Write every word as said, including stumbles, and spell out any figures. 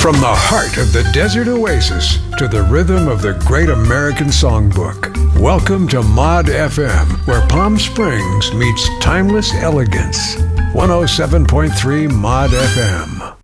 From the heart of the desert oasis to the rhythm of the great American songbook, welcome to Mod F M, where Palm Springs meets timeless elegance. one oh seven point three Mod F M.